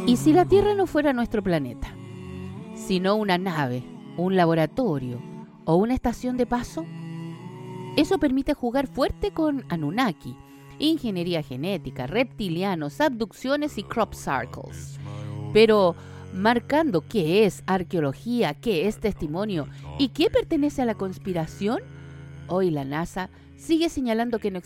¿Y si la Tierra no fuera nuestro planeta, sino una nave, un laboratorio o una estación de paso? Eso permite jugar fuerte con Anunnaki, ingeniería genética, reptilianos, abducciones y crop circles. Pero marcando qué es arqueología, qué es testimonio y qué pertenece a la conspiración, hoy la NASA sigue señalando que no